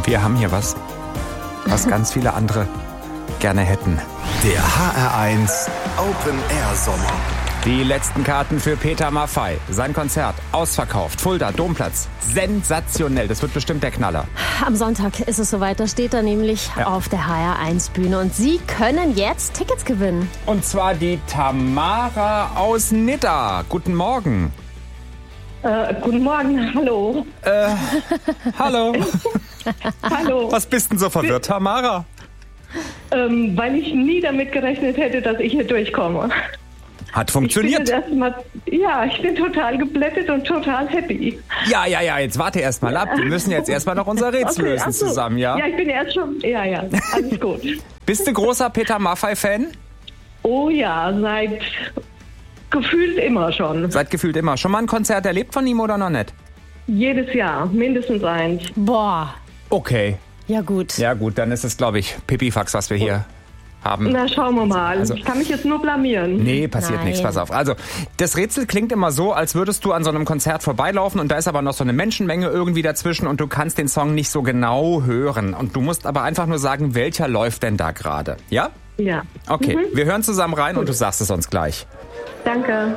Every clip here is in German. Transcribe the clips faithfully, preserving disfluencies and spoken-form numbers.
Wir haben hier was, was ganz viele andere gerne hätten. Der H R eins Open Air Sommer. Die letzten Karten für Peter Maffay. Sein Konzert ausverkauft. Fulda, Domplatz. Sensationell. Das wird bestimmt der Knaller. Am Sonntag ist es soweit. Da steht er nämlich Ja. auf der H R eins Bühne. Und Sie können jetzt Tickets gewinnen. Und zwar die Tamara aus Nidda. Guten Morgen. Äh, guten Morgen, hallo. Hallo. Hallo. Was bist denn so verwirrt, Tamara? Ähm, weil ich nie damit gerechnet hätte, dass ich hier durchkomme. Hat Ich funktioniert. bin jetzt erstmal, ja, ich bin total geblättet und total happy. Ja, ja, ja, jetzt warte erst mal ab. Wir müssen jetzt erst mal noch unser Rätsel Okay, lösen ach so. zusammen, ja? Ja, ich bin erst schon, ja, ja, alles gut. Bist du großer Peter Maffay-Fan? Oh ja, seit gefühlt immer schon. Seit gefühlt immer. Schon mal ein Konzert erlebt von ihm oder noch nicht? Jedes Jahr, mindestens eins. Boah, Okay. ja gut. Ja gut, dann ist es, glaube ich, Pipifax, was wir hier haben. Na, schauen wir mal. Also- ich kann mich jetzt nur blamieren. Nee, passiert Nein. nichts, pass auf. Also, das Rätsel klingt immer so, als würdest du an so einem Konzert vorbeilaufen und da ist aber noch so eine Menschenmenge irgendwie dazwischen und du kannst den Song nicht so genau hören. Und du musst aber einfach nur sagen, welcher läuft denn da gerade. Ja? Ja. Okay, Mhm. wir hören zusammen rein und du sagst es uns gleich. Danke.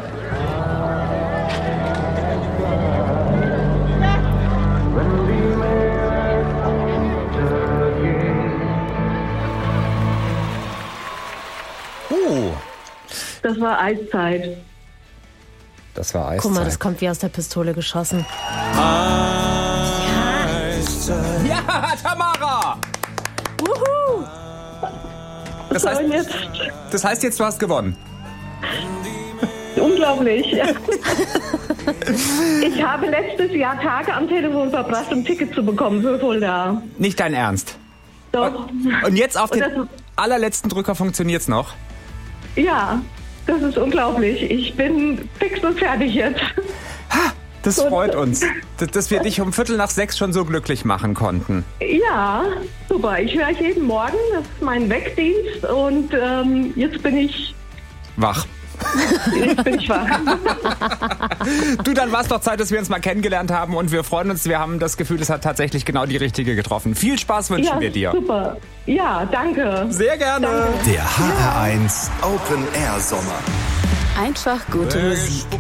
Uh, Das war Eiszeit. das war Eiszeit. Guck mal, das kommt wie aus der Pistole geschossen. Ja, Tamara! Wuhu! Das So, heißt, und jetzt, das heißt jetzt, du hast gewonnen. unglaublich. Ich habe letztes Jahr Tage am Telefon verbracht, um Ticket zu bekommen für Fulda. Nicht dein Ernst. Doch. Und jetzt auf Und den das- allerletzten Drücker funktioniert's noch. Ja, das ist unglaublich. Ich bin fix und fertig jetzt. Das Und- freut uns, dass, dass wir dich um Viertel nach sechs schon so glücklich machen konnten. Ja, super. Ich höre euch jeden Morgen. Das ist mein Wegdienst. Und ähm, jetzt bin ich, Wach. jetzt bin ich wach. Du, dann war es doch Zeit, dass wir uns mal kennengelernt haben und wir freuen uns. Wir haben das Gefühl, es hat tatsächlich genau die richtige getroffen. Viel Spaß wünschen Ja, wir dir. super. Ja, danke. Sehr gerne. Danke. Der H R eins Open Air Sommer. Einfach gute Musik.